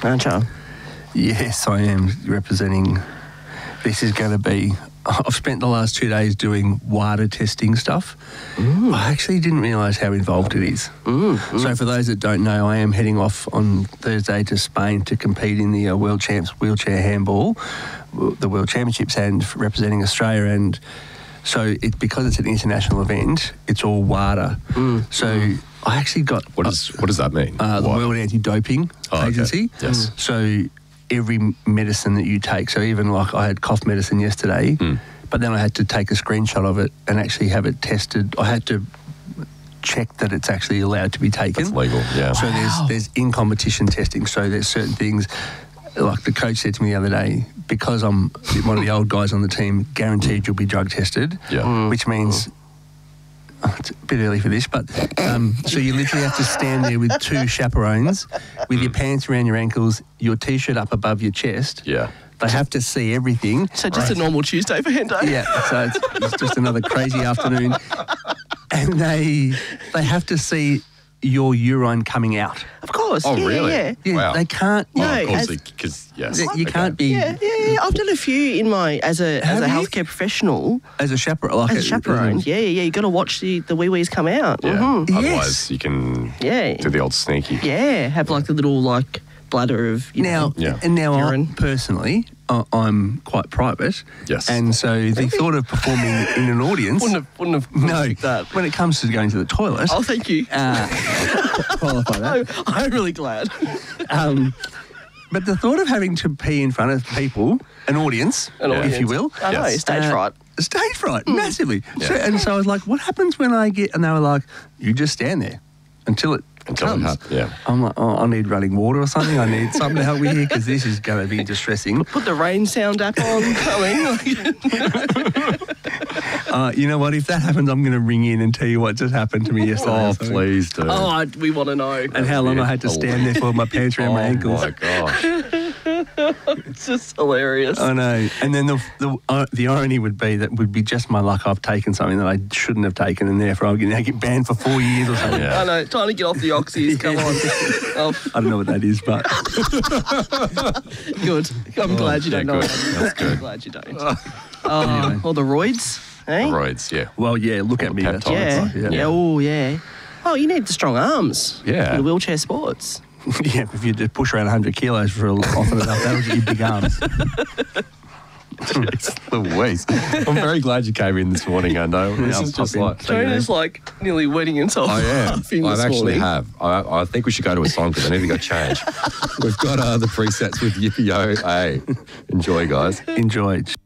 aren't you? Yes, I am representing. This is going to be. I've spent the last 2 days doing WADA testing stuff. I actually didn't realise how involved it is. So for those that don't know, I am heading off on Thursday to Spain to compete in the World Champs wheelchair handball, the World Championships, and representing Australia. And so because it's an international event, it's all WADA. So I actually got... What does that mean? The World Anti-Doping Agency. Okay. Yes. So every medicine that you take, so even like I had cough medicine yesterday, but then I had to take a screenshot of it and actually have it tested. I had to check that it's actually allowed to be taken. It's legal, yeah. So there's in-competition testing. So there's certain things, like the coach said to me the other day, because I'm one of the old guys on the team, guaranteed you'll be drug tested, which means... it's a bit early for this, but so you literally have to stand there with 2 chaperones with your pants around your ankles, your T-shirt up above your chest. Yeah. They have to see everything. So just a normal Tuesday for Hendo? Yeah, so it's just another crazy afternoon. And they have to see your urine coming out. Of course. Oh, yeah, really? Yeah. Wow. They can't... No, of course, because, yes. You can't be... Yeah. I've done a few in my as a Have you? healthcare professional. As a chaperone. Like As a chaperone. Yeah. You got to watch the wee-wees come out. Yeah. Mhm. Otherwise, you can do the old sneaky. Yeah. Have like the little like bladder of Now, Yeah. and now urine. I personally, I'm quite private. Yes. And so the thought of performing in an audience... Wouldn't have No, picked that. when it comes to going to the toilet... Oh, thank you. qualify that. I'm really glad. But the thought of having to pee in front of people, an audience, if you will... I know, Yes. stage fright. Stage fright, massively. So I was like, what happens when I get... And they were like, you just stand there until it comes. happens. Yeah. I'm like, I need running water or something. I need something to help me here because this is going to be distressing. Put the rain sound app on. You know what? If that happens, I'm going to ring in and tell you what just happened to me yesterday. Oh, So- please do. We want to know. And how long I had to stand there for my pants around my ankles. Oh, my gosh. It's just hilarious. I know. And then the irony would be that would be just my luck I've taken something that I shouldn't have taken and therefore I'm going to get banned for 4 years or something. Yeah. I know, time to get off the oxys. Come on. I don't know what that is, but... Good. I'm glad you don't know. good. That's good. I'm glad you don't. Or the roids, eh? Roids, yeah. Well, yeah, look at me. peptides. That's what Yeah. it's like, Yeah. Oh, yeah. Oh, you need the strong arms. Yeah. For the wheelchair sports. Yeah, if you just push around 100 kilos for often enough, that'll get you big arms. It's Louise. I'm very glad you came in this morning, I know. This is just like... Jonah's like nearly wetting himself. I am. off in I this actually morning. have. I think we should go to a song because I need to go change. We've got the presets with Yippee-Yo. Hey, enjoy, guys. Enjoy.